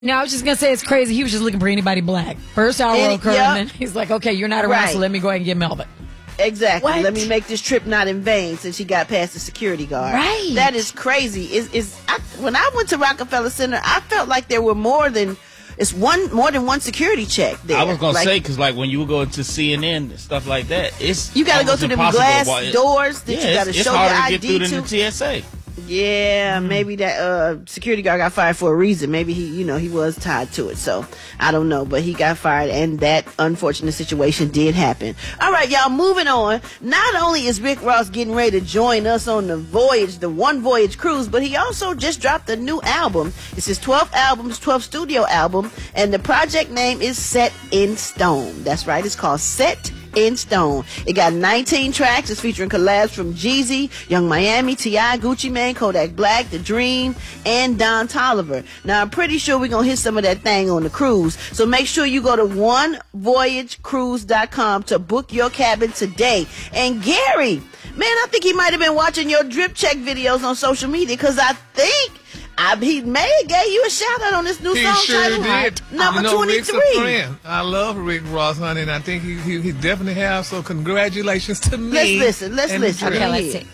No, I was just going to say it's crazy. He was just looking for anybody black. First hour occurred, and then he's like, okay, you're not around, so let me go ahead and get Melvin. Exactly. What? Let me make this trip not in vain since he got past the security guard. Right. That is crazy. When I went to Rockefeller Center, I felt like there were more than one security check there. I was going to say, because like when you go to CNN and stuff like that, you got to go through them glass doors that you got to show your ID to. It's harder to get through than the TSA. Yeah, maybe that security guard got fired for a reason. Maybe he was tied to it. So I don't know, but he got fired, and that unfortunate situation did happen. All right, y'all, moving on. Not only is Rick Ross getting ready to join us on the voyage, the One Voyage cruise, but he also just dropped a new album. It's his 12th studio album, and the project name is Set in Stone. That's right, it's called Set in Stone. It got 19 tracks. It's featuring collabs from Jeezy, Young Miami, T.I., Gucci Mane, Kodak Black, The Dream, and Don Toliver. Now, I'm pretty sure we're going to hit some of that thing on the cruise. So make sure you go to onevoyagecruise.com to book your cabin today. And Gary, man, I think he might have been watching your drip check videos on social media, because I think he may have gave you a shout out on this new song title, did. Number 23. Rick's a friend. I love Rick Ross, honey, and I think he definitely has. So congratulations to me. Let's listen. Okay, let's see.